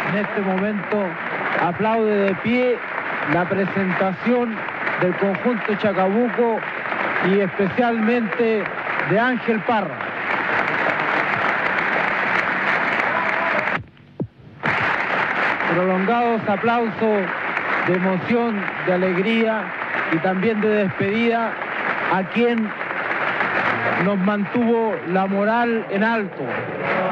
En este momento aplaude de pie la presentación del conjunto Chacabuco y especialmente de Ángel Parra. Prolongados aplausos de emoción, de alegría y también de despedida a quien nos mantuvo la moral en alto.